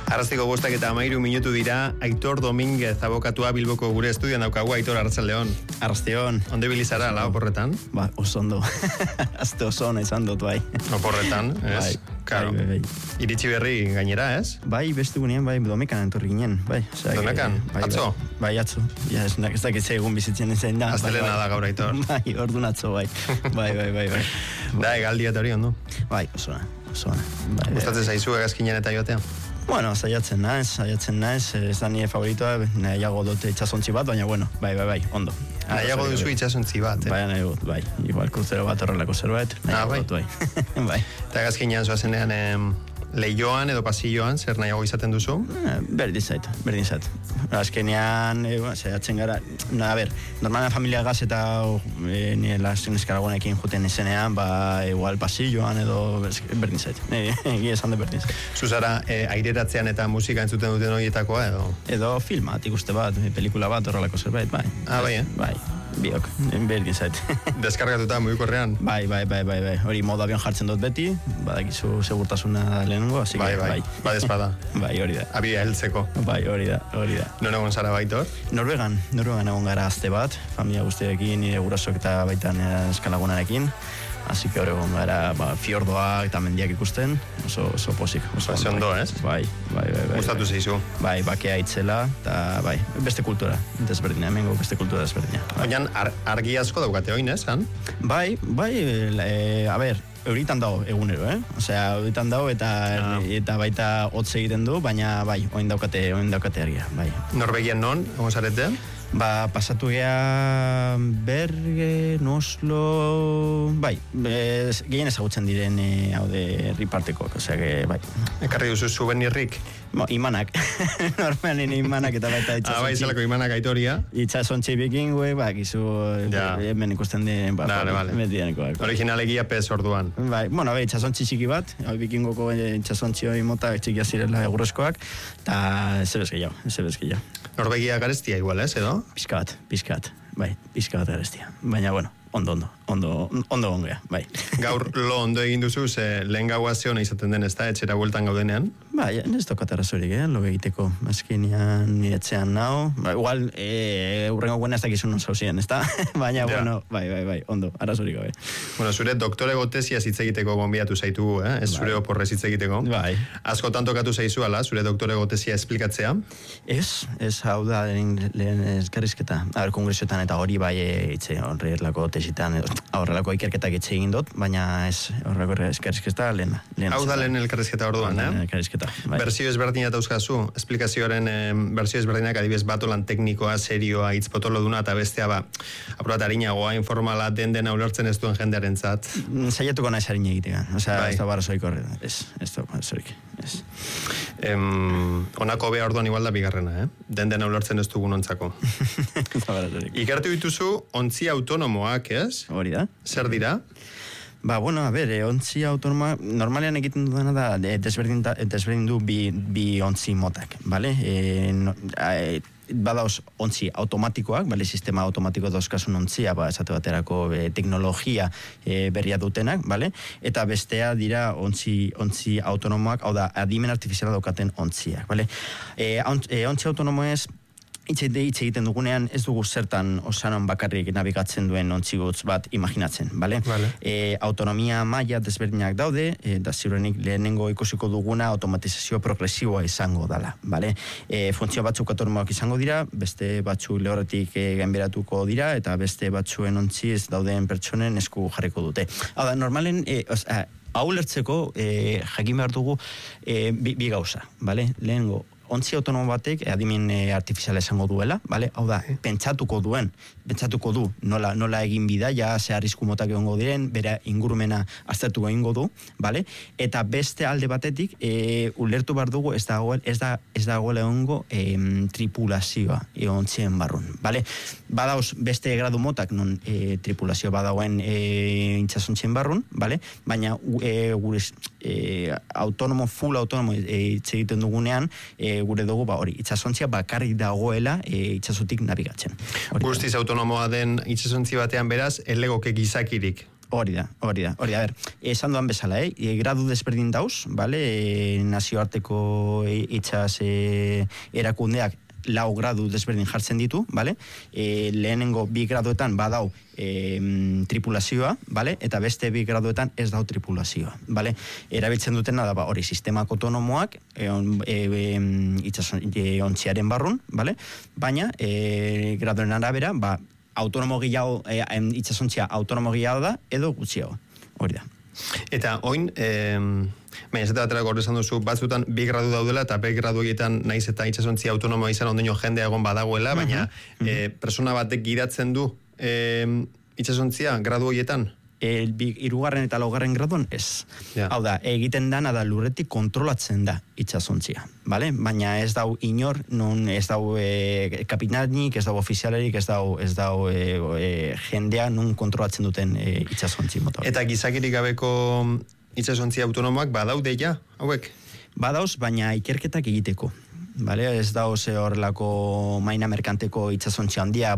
Arrastiko 5:13 dira. Aitor Dominguez, abokatua Bilboko gure estudioan daukagu. Aitor, arratsaldeon. Arratsaldeon. Onde bilizara, la oporretan? Ba, oso ondo. Azte oso ona izan dut, bai. Oporretan, ez? Karo. Bai. Iritsi berri gainera, ez? Bai, beste gunean, bai, Domekan entorri ginen, bai. Domekan? Atzo? Bai, atzo. Ja, ez dakit ze egun bizitzen izan da. Aztelena da gaur, Aitor. Bai, orduan atzo, bai. Bai. Da, egaldia eta hori ondo? Bai, oso ona. Gustatzen zaizu egazkinen eta joatea? Bueno, saiatzen naiz, ez da nire favoritoa, nahiago dut itxasontzi bat, baina bueno, bai, ondo. Nahiago duzu itxasontzi bat, Bai, bai, igual kruzero bat horrelako zerbait, nahiago dut, bai. Bai. Eta egazkinean zoazenean lehioan edo pasilloan, zer nahiago izaten duzu? Berdin zait. Azkenean, saiatzen gara, normalan familia gaz eta nire lasten eskaragonekin juten izenean, ba, igual pasilloan edo berdin zait. Egia esan de berdin zait. Zuzara, aireratzean eta musika entzuten duten horietakoa edo? Edo filmat, ikuste bat, pelikula bat, horrelako zerbait, bai. Bai, biok, berdin zait. Deskargatuta mugikorrean? Bai. Hori modu abion jartzen dut beti, badakizu segurtasuna lehenengo, así que bai. Badezpada. Bai, hori da. Abia heltzeko. Bai, hori da. Non egon zara Aitor? Norvegan egon gara azte bat, familia guztiekin, nire gurasok eta baitan eskalagunarekin. Así que hori egon gara, fiordoak eta mendiak ikusten, oso posik. Oso ondo, ez? Bai. Gustatu zeizu? Bai, bakea itzela, eta bai, beste kultura, desberdina, hemengo beste kultura desberdina. Baina argi asko daukate oin, ez, han? Bai, euritan dago egunero, Osea, euritan dago eta baita hotz egiten du, baina bai, oin daukate argia, bai. Norvegian non, egon zarete? Ba, pasatu gea Bergen, Oslo, bai, gehien ezagutzen diren haude herri partekoak, osea, bai. Ekarri duzu souvenirrik? Imanak, normalen imanak eta baita itxasontzi. Bai, zelako imanak Aitoria? Itxasontzi bikingue, gizu hemen ikusten diren, Vale. Originalegia pez orduan. Bai, itxasontzi txiki bat, bikingoko itxasontzi hori mota txikia zirela egurrezkoak, eta zebez gehiago. Norvegia garestia igual, ez, edo? Piskat, bai, piskat garestia. Baina, bueno, ondo ongea, bai. Gaur lo ondo egin duzu, ze lehen gaua zeona izaten den, ez da, etxera bueltan gaudenean? Bai, ez tokat arrazorik, lo egiteko, azkenean niretzean nao. Ba, igual, urrengo guena ez dakizun non zauzien, ez da? Baina, bueno, bai, ondo, arrazorik gabe. Bueno, zure doktore gotesia hitz egiteko gonbiatu zaitugu, ez zure oporrez hitz egiteko. Bai. Askotan tokatu zaizu ala, zure doktore gotesia esplikatzea? Ez hau da, lehen eskarrizketa. Kongresuetan eta hori bai horrelako tesitan, horrelako ikerketak etxe egin dut, baina ez horrelako eskarrizketa lehen. Hau da lehen elkarrizketa orduan, Bai. Berzio ezberdina dauzkazu, esplikazioaren berzio ezberdinak adibidez batolan teknikoa, serioa, hitz potoloduna eta bestea aprobat harinagoa, informala, dena ulertzen ez duen jendearentzat. Saiatuko naiz harina egitean, ez da barazoik horrela, ez da barazoik, ez. Honako bea orduan igual da bigarrena, dena ulertzen ez dugun ontzako. Ikertu dituzu ontzi autonomoak, ez? Hori da. Zer dira? Ba, bueno, ontzi autonoma, normalean egiten dudana da, desberdin du bi ontzi motak, bale? Badauz ontzi automatikoak, bale, sistema automatiko dauzkasun ontzia, esate baterako teknologia berria dutenak, bale? Eta bestea dira ontzi autonomoak, hau da, adimen artifiziala daukaten ontziak, bale? Ontzi autonomoez, hitz egiten dugunean ez dugu zertan osanon bakarrik nabigatzen duen ontzigutz bat imaginatzen, bale? Autonomia maila desberdinak daude, eta ziurenik lehenengo ikusiko duguna automatizazio progresiboa izango dela, bale? Funtzio batzuk autonomoak izango dira, beste batzuk lehorretik gainberatuko dira, eta beste batzuen ontzi ez dauden pertsonen esku jarriko dute. Hau da, normalen, hau lertzeko jakin behar dugu bi gauza, bale? Lehenengo, ontzi autonomo batek adimen artifiziala esango duela, bale? Hau da, pentsatuko du nola egin bidaia, ze arrisku motak egongo diren, bere ingurumena aztertuko egingo du, bale? Eta beste alde batetik, ulertu behar dugu ez dagoela egongo tripulazioa ontzien barrun, bale? Badauz beste gradu motak non tripulazio badagoen itxasontzien barrun, bale? Baina full autonomo hitz egiten dugunean, gure dugu hori itsasontzia bakarrik dagoela itsasotik nabigatzen. Guztiz autonomoa den itsasontzi batean beraz, elegoke gizakirik Hori da. A ber, esan duan bezala, gradu desberdin dauz, vale? Nazioarteko itsas erakundeak 4 gradu desberdin jartzen ditu, vale? Lehenengo 2 graduetan badau tripulazioa, vale? Eta beste 2 graduetan ez dau tripulazioa, vale? Erabiltzen dutena da, hori, sistemak autonomoak itsasontziaren barrun, vale? Baina, graduen arabera, autonomo gehiago, itsasontzia autonomo gehiago da, edo gutxiago, hori da. Eta oin, baina ez eta gaur esan duzu, batzutan 2 gradu daudela, eta 2 gradu egiten naiz eta itsasontzia autonomoa izan ondoino jendea egon badagoela, baina persona batek gidatzen du itsasontzia gradu horietan? 3. eta 4. graduan ez. Hau da, egiten dana da lurretik kontrolatzen da itsasontzia, vale? Baina ez dau inor, non ez dau kapitanik, ez dau ofizialerik, ez dau jendea non kontrolatzen duten itsasontzi motor. Eta gizakirik gabeko itsasontzia autonomoak badaude ja, hauek? Badauz, baina ikerketak egiteko. Vale, ez da horrelako maina merkanteko itsasontzia handia,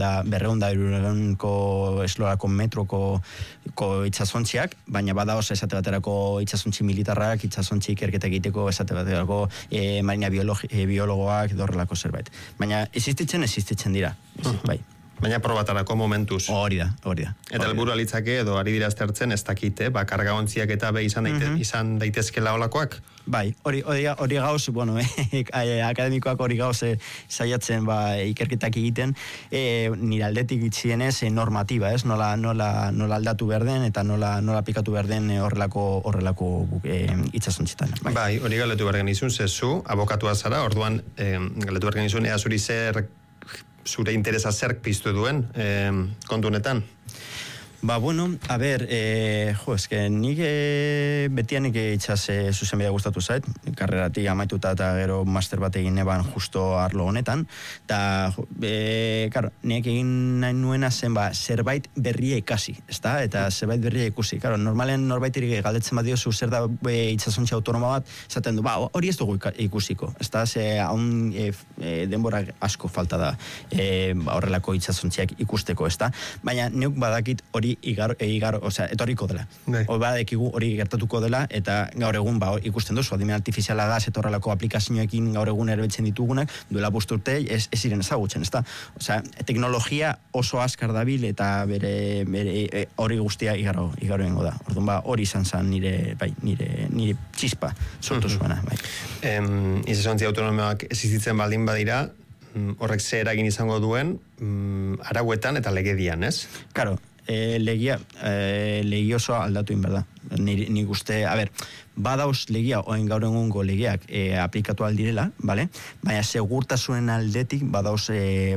200 eslorako metroko itsasontziak, baina bada esate baterako itsasontzi militarrak, itsasontzi ikerketa egiteko esate baterako marina biologoak horrelako zerbait. Baina existitzen dira, bai. Baina probatarako momentuz. Hori da. Eta helburua litzake edo ari dira aztertzen ez dakite, kargaontziak eta izan daitezkela olakoak? Bai, hori gauz, bueno, akademikoak hori gauz saiatzen ikerketak egiten, nire aldetik itxienez normatiba, ez? Nola aldatu behar den eta nola aplikatu behar den horrelako itsasontzitan. Bai, hori galetu behar genizun, zezu, abokatua zara, orduan galetu behar genizun, ea zure interesa zerk piztu duen kontu honetan? Bueno, a ber, eske nik betianik itsas zuzenbidea gustatu zait, karreratik amaituta eta gero master bat egin eban justo arlo honetan, eta, karo, nik egin nahi nuena zen zerbait berria ikasi, ezta? Eta zerbait berria ikusi. Karo, normalen norbaitirik galdetzen badiozu zer da itsasontzia autonoma bat, esaten du, hori ez dugu ikusiko, ezta? Ze haun denbora asko falta da horrelako itsasontziak ikusteko, ezta? Baina neuk badakit hori etorriko dela. Hori badekigu hori gertatuko dela, eta gaur egun ikusten duzu, adimen artifiziala da, etorrelako aplikazioekin gaur egun erabiltzen ditugunak, duela 5 urte ez ziren ezagutzen, ezta? Osea, teknologia oso azkar dabil eta bere hori guztia igaro egingo da. Orduan hori izan zen nire txispa sortu zuena. Itsasontzia autonomoak existitzen baldin badira, horrek ze eragin izango duen arauetan eta legedian, ez? Claro, legia oso aldatu inberda. Nik uste, badauz legia, oen gaur egungo legiak aplikatu aldirela, vale? Baina segurtasunen aldetik badauz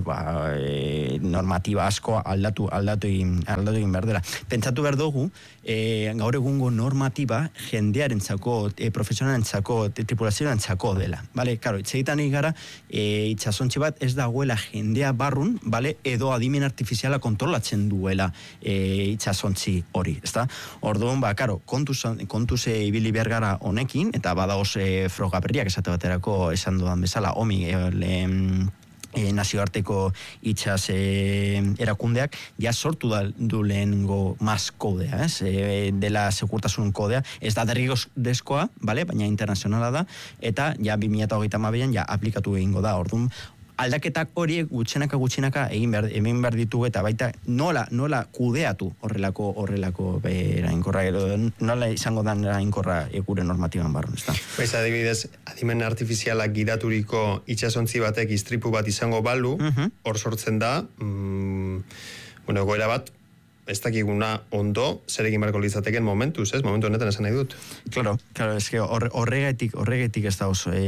normatiba asko aldatu egin behar dela. Pentsatu behar dugu, gaur egungo normatiba jendearentzako, profesionalentzako, tripulazioarentzako dela, vale? Claro, itxegitan gara, itsasontzi bat ez dagoela jendea barrun, vale? Edo adimen artifiziala kontrolatzen duela itsasontzi hori, ezta? Orduan, karo, kontuz ibili behar gara honekin, eta badaoz froga berriak esate baterako esan dudan bezala, nazioarteko itsas erakundeak ja sortu du lehengo mas kodea, ez? Dela segurtasun kodea, ez da derrigorrezkoa, vale? Baina internazionala da, eta ja 2022an ja aplikatu egingo da. Orduan, aldaketak horiek gutxinaka egin behar ditugu, eta baita nola kudeatu horrelako erainkorra, nola izango dan erainkorra gure normatiban barron, ez da? Pues adibidez, adimen artifizialak gidaturiko itsasontzi batek istripu bat izango balu, hor sortzen da, goera bat, ez dakiguna ondo, zer egin barko litzateken momentuz, ez? Momentu honetan esan nahi dut. Claro, eske horregatik ez da oso,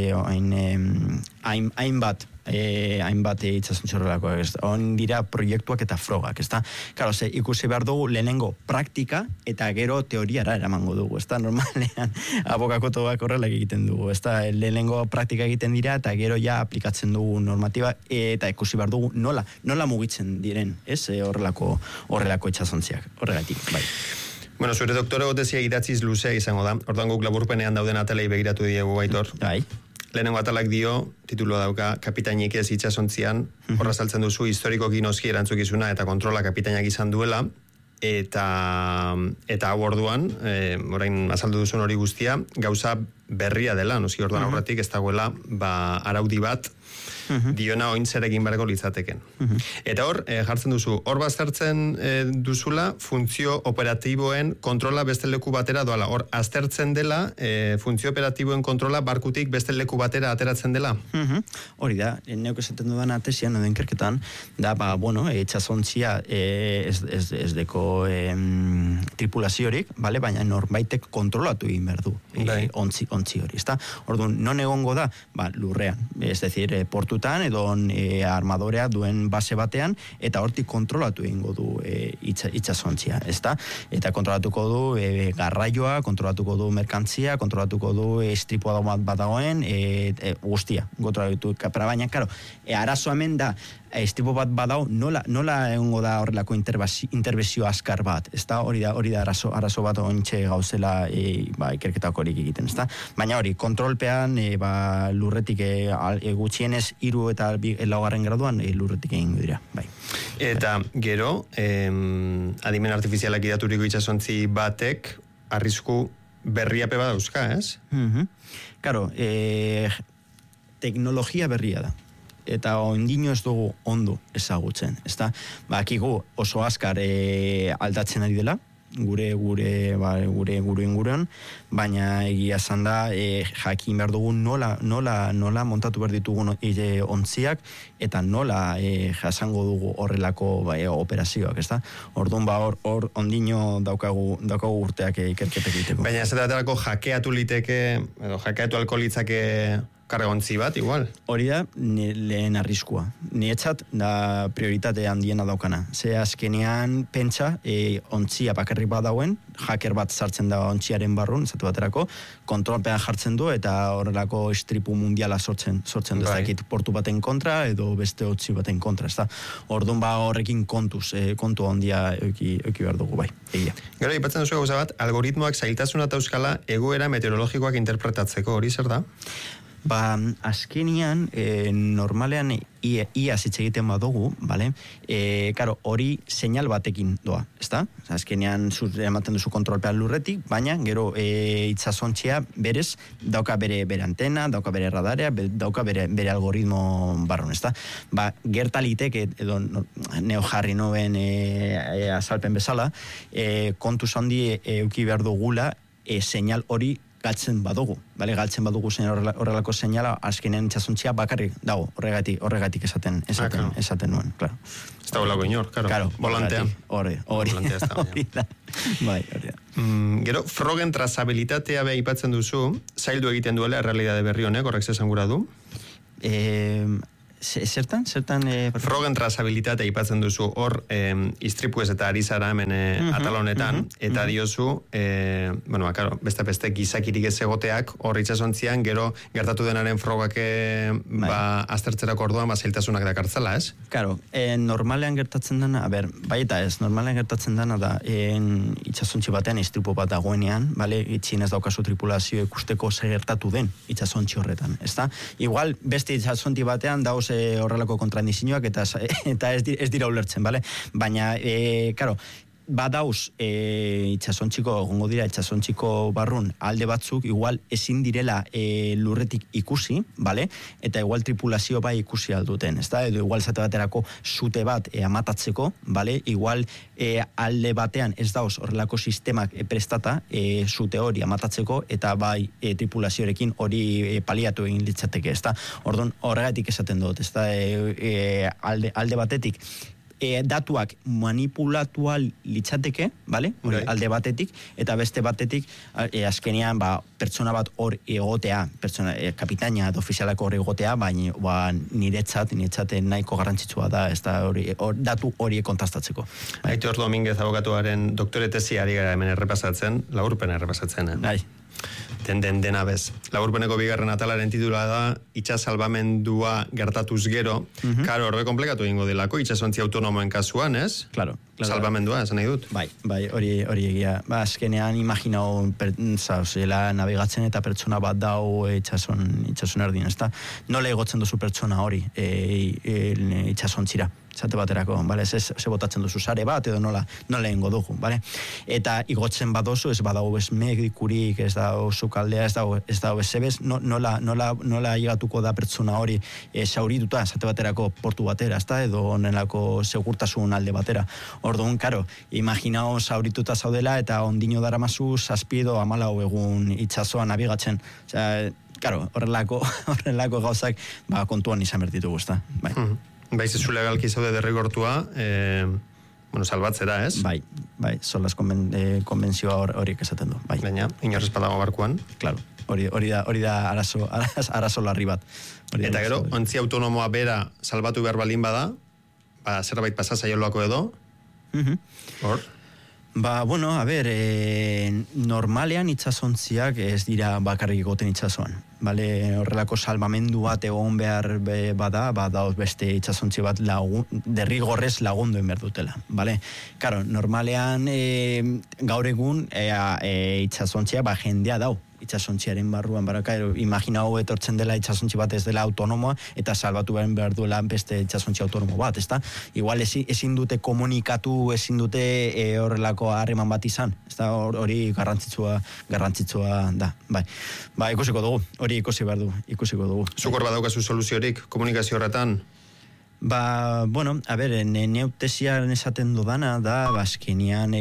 hainbat itsasontzi horrelako, on dira proiektuak eta frogak, ezta? Claro, ikusi behar dugu lehenengo praktika eta gero teoriara eramango dugu, ezta? Normalean abokakotoak horrela egiten dugu, ezta? Lehenengo praktika egiten dira eta gero ja aplikatzen dugu normatiba eta ikusi behar dugu nola mugitzen diren, ez? Horrelako itsasontziak, horregatik, bai. Bueno, zure doktorego tesia idatziz luzea izango da. Orduan guk laburpenean dauden atalei begiratu diegu, Aitor. Bai. Lehenengo atalak dio, titulua dauka, kapitainik ez itsasontzian, horra saltzen duzu historikoki noski erantzukizuna eta kontrola kapitainak izan duela, eta hau orduan, orain azaldu duzun hori guztia, gauza berria dela, noski orduan aurretik ez dagoela araudi bat diona oin zer egin bareko litzateken. Eta hor, jartzen duzu, hor baztertzen duzula funtzio operatiboen kontrola beste leku batera doala. Hor, aztertzen dela funtzio operatiboen kontrola barkutik beste leku batera ateratzen dela. Hori da, neuk esaten dudan atesian, edo inkerketan, da, itxasontzia ez deko tripulaziorik, baina norbaitek kontrolatu egin behar du ontzi hori, ezta? Orduan, non egongo da? Lurrean, ez decir, portutan edo armadorea duen base batean, eta hortik kontrolatu egingo du itxasontzia, ezta? Eta kontrolatuko du garraioa, kontrolatuko du merkantzia, kontrolatuko du estripua bat dagoen, guztia, kontrolatu, baina, karo, arazo hemen da, estripo bat badao, nola egongo da horrelako interbezio askar bat, ezta? Hori da arazo bat ontxe gauzela ikerketak horik egiten, ezta? Baina hori, kontrolpean lurretik gutxienez 3 eta 4. graduan lurretik egingo dira, bai. Eta gero, adimen artifizialak idaturiko itxasontzi batek arrisku berriape bat dauzka, ez? Karo, teknologia berria da. Eta ondino ez dugu ondo ezagutzen, ezta? Akigu oso azkar aldatzen ari dela, gure inguruan, baina egia esan da jakin behar dugu nola montatu behar ditugun ontziak eta nola jasango dugu horrelako operazioak, ezta? Orduan hor ondino daukagu urteak ikerketak egiteko. Baina ez daterako jakeatu liteke, edo jakeatu alko litzake kargontzi bat, igual. Hori da, lehen arriskua. Nietzat da prioritate handiena daukana. Ze azkenean pentsa, ontzia bakarrik bat dauen, hacker bat sartzen da ontziaren barrun, zatu baterako, kontrolpean jartzen du, eta horrelako estripu mundiala sortzen du, ez dakit portu baten kontra, edo beste otzi baten kontra, ez da. Orduan horrekin kontu handia euki behar dugu, bai, egia. Gero, ipatzen duzu gauza bat, algoritmoak zailtasuna eta euskala egoera meteorologikoak interpretatzeko, hori zer da? Azkenian, normalean ia zitze egiten badugu, bale? Karo, hori seinal batekin doa, ezta? Azkenean ematen duzu kontrolpean lurretik, baina gero itxasontxea berez dauka bere antena, dauka bere radarea, dauka bere algoritmo barron, ezta? Gertalitek, edo neo jarri noben azalpen bezala, kontuz handi euki behar dugula seinal hori galtzen badugu, bale, galtzen badugu horrelako seinala, azkenean itxasontzia bakarrik dago, horregatik esaten nuen, klaro. Ez da bolako inor, klaro, volantean. Hori da. Bai, hori da. Gero, frogen trazabilitatea beha ipatzen duzu, zaildu egiten duela errealidade berri honek, horrek zesan gura du? Zertan? Frogen trazabilitatea ipatzen duzu hor istripu ez eta ari zara hemen atal honetan, eta diozu, beste gizakirik ez egoteak hor itxasontzian, gero gertatu denaren frogak aztertzerako orduan zailtasunak dakartzala, ez? Karo, normalean gertatzen dena, normalean gertatzen dena da itxasontzi batean istripu bat dagoenean, itxien ez daukazu tripulazio ikusteko ze gertatu den itxasontzi horretan, ezta? Igual, beste itxasontzi batean dauz horrelako kontradizioak eta ez dira ulertzen, bale? Baina, karo, badauz itxasontziko barrun alde batzuk igual ezin direla lurretik ikusi, bale? Eta igual tripulazio bai ikusi alduten, ezta? Edo igual zate baterako zute bat amatatzeko, bale? Igual alde batean ez dauz horrelako sistemak prestata zute hori amatatzeko, eta bai tripulazioarekin hori paliatu egin litzateke, ezta? Orduan horregatik esaten dut, ezta? Alde batetik datuak manipulatu litzateke, bale? Alde batetik, eta beste batetik azkenean pertsona bat hor egotea, kapitaina edo ofizialako hor egotea, baina niretzat nahiko garrantzitsua da, ez da datu hori kontrastatzeko. Aitor Dominguez abokatuaren doktore tesi ari gara hemen errepasatzen, laburpena errepasatzen. Bai. Dena bez. Laburpeneko bigarren atalaren titula da itxas salbamendua gertatuz gero. Karo, horbe komplekatu egingo delako itxasontzi autonomoen kasuan, ez? Claro. Salbamendua, esan nahi dut. Bai, hori egia. Azkenean imaginau zela nabigatzen eta pertsona bat dau itxason erdin, ezta? Nola egotzen duzu pertsona hori itxasontzira? zate baterako, bale? Ze botatzen duzu sare bat, edo nola egingo dugu, bale? Eta igotzen badozu, ez badago bez medikurik, ez da sukaldea, ez da bezebez, nola llegatuko da pertsona hori saurituta, zate baterako portu batera, ez da, edo onelako segurtasun alde batera. Orduan, karo, imaginao saurituta zaudela, eta ondino daramazu 7 edo 14 egun itsasoan nabigatzen. Osea, karo, horrelako gauzak kontuan izan bertitugu, ezta. Bai. Baiz ez legalki zaude derrigortua, salbatzera, ez? Bai, solas konbentzioa horiek esaten du, bai. Baina, inorrez padago barkuan. Claro, hori da arazo larri bat. Eta gero, ontzi autonomoa bera salbatu behar balin bada, zerbait pasazaiolako edo, hor? Bueno, a ber, normalean itsasontziak ez dira bakarrik egoten itsasoan. Bale, horrelako salbamendu bat egon behar bada beste itsasontzi bat derrigorrez lagunduen behar dutela. Bale? Karo, normalean gaur egun itsasontziak jendea dau. Itsasontziaren barruan, imaginau etortzen dela itsasontzi bat ez dela autonomoa, eta salbatu behar duela beste itsasontzi autonomo bat, ezta? Igual ezin dute komunikatu, ezin dute horrelako harreman bat izan, ezta? Hori garrantzitsua da, bai. Ikusiko dugu, hori ikusiko dugu. Zukor badaukazu soluziorik komunikazio horretan? Bueno, a ber, neutesian esaten dudana da, azkenean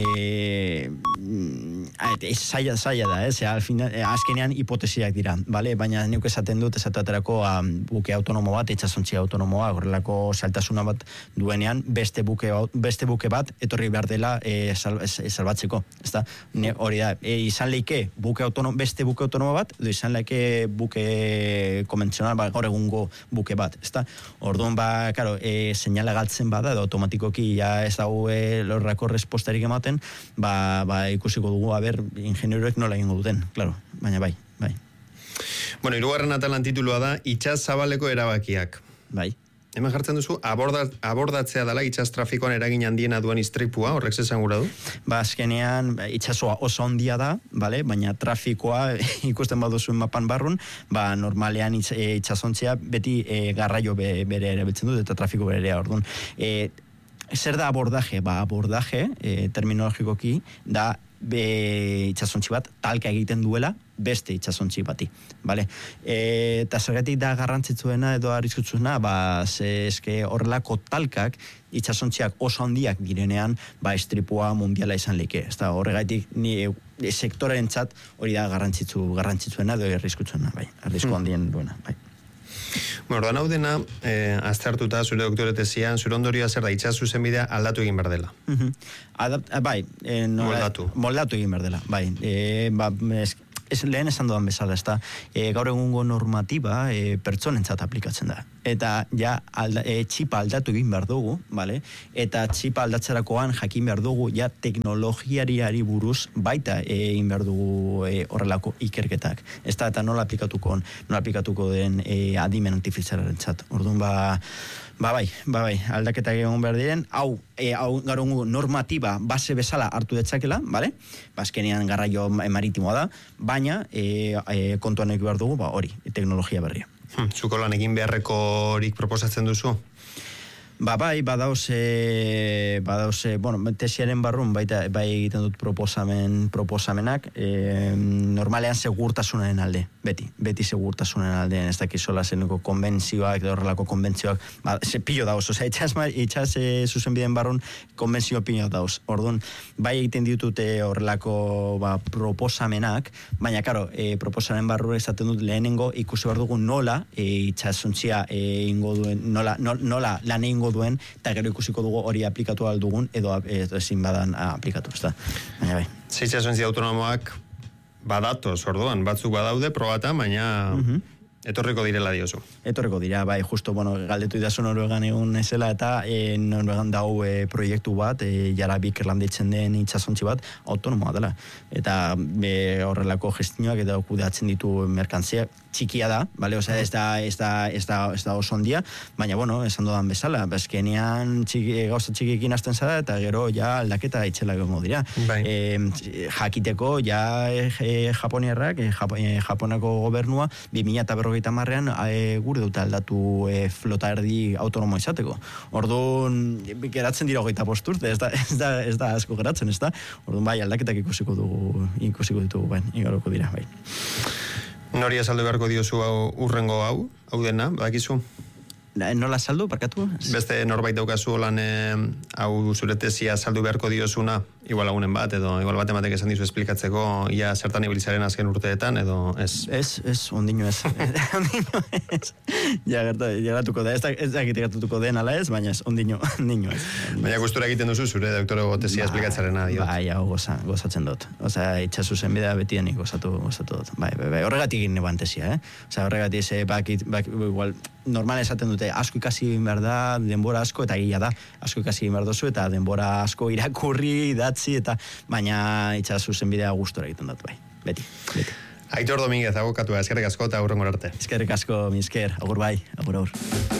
zaila da, azkenean hipotesiak dira, bale? Baina neuk esaten dut, esataterako buke autonomo bat, itsasontzi autonomoa, horrelako saltasuna bat duenean, beste buke bat, etorri behar dela salbatzeko, ezta? Hori da, izan leike beste buke autonomo bat, edo izan leike buke konbentzional, gaur egungo buke bat, ezta? Orduan, karo, seinala galtzen bada, edo automatikoki ez dago lorrako respostarik ematen, ikusiko dugu, ingenieroek nola egingo duten, claro, baina bai. Bueno, 3. atalan titulua da, itsas zabaleko erabakiak. Bai. Hemen jartzen duzu, abordatzea dela itsas trafikoan eragin handiena duen istripua, horrek zesan gura du? Azkenean, itsasoa oso handia da, bale? Baina trafikoa ikusten baduzuen mapan barrun, normalean itsasontzea beti garraio bere erabiltzen dut, eta trafiko bere orduan. Zer da abordaje? Abordaje, terminologikoki, da itsasontzi bat talka egiten duela beste itsasontzi bati, bale? Eta zergatik da garrantzitsuena edo arriskutsuena, eske horrelako talkak itsasontziak oso handiak direnean, istripua mundiala izan leke. Ezta horregatik ni sektorerentzat hori da garrantzitsuena edo arriskutsuena, arrisku handien duena, bai. Bueno, ordan hau dena, aztertuta zure doktoretesian, zure ondorioa zer da, itsas zuzenbidea aldatu egin behar dela. Moldatu egin behar dela, bai. Lehen esan dudan bezala, ez da, gaur egungo normatiba pertsonentzat aplikatzen da. Eta txipa aldatu egin behar dugu, bale? Eta txipa aldatzerakoan jakin behar dugu, teknologiari buruz baita egin behar dugu horrelako ikerketak. Ez da, eta nola aplikatuko den adimen artifizialarentzat. Orduan, bai, aldaketak egon behar diren, hau gaur egungo normatiba base bezala hartu detzakela, bale? Azkenean garraio maritimoa da, baina kontuan egin behar dugu, hori, teknologia berria. Zuko lan egin beharrekorik proposatzen duzu? Bai, badauze, bueno, tesiaren barrun bai egiten dut proposamenak, normalean segurtasunaren alde, beti segurtasunaren alde, ez dakizola zeneko konbentzioak, horrelako konbentzioak, pilo dauz, oza, itxas zuzenbideen barrun konbentzio pilo dauz, orduan, bai egiten ditute horrelako proposamenak, baina, karo, proposamen barru esaten dut lehenengo ikusi behar dugu nola itxasontzia ingo duen, nola lan egingo duen, eta gero ikusiko dugu hori aplikatu aldugun, edo ezin badan aplikatu, ez da. Baina bai. Itxasontzia autonomoak badatoz, orduan, batzuk badaude, probatan, baina etorriko direla diozu. Etorriko dira, bai, justo, bueno, galdetu idazu Noruegan egun ezela, eta Noruegan dau proiektu bat, jarabik erlanditzen den itxasontzi bat, autonomoa dela. Eta horrelako gestinoak eta kudeatzen ditu merkantziak, txikia da, vale? Osea, ez da oso ondia, baina, bueno, esan dodan bezala, bezkenean gauza txikiekin hasten zara, eta gero ja aldaketa itxela gongo dira. Jakiteko, ja Japoniarrak, Japonako gobernua, 2050an gure dute aldatu flota erdi autonomo izateko. Orduan, geratzen dira 25 urte, ez da asko geratzen, ez da? Orduan, bai, aldaketak ikusiko ditugu, igaroko dira, bai. Nori azaldu beharko diozu urrengo hau dena, badakizu? Nola saldu, barkatu? Beste norbait daukazu holan hau zure tesia saldu beharko diozuna, igual lagunen bat, edo igual bat ematek esan dizu esplikatzeko, ia zertan ibilizaren azken urteetan, edo ez? Ez, ondino ez. Ondino ez. Ja, gertatuko da, ez da gertatuko den ala ez, baina ez, ondino ez. Baina gustura egiten duzu zure doktorego tesia esplikatzarena, diot. Bai, hau gozatzen dut. Osea, itxasu zen bidea betienik gozatu dut. Bai, horregatik egin neban tesia, Osea, horregatik igual, normal esaten dute, asko ikasi behar da, denbora asko, eta egia da, asko ikasi behar dozu, eta denbora asko irakurri, idatzi, eta baina itxasu zen bidea gustora egiten dut, bai, beti. Aitor Dominguez, abokatua, eskerrik asko eta aurrengora arte. Eskerrik asko, mi esker, agur bai, agur.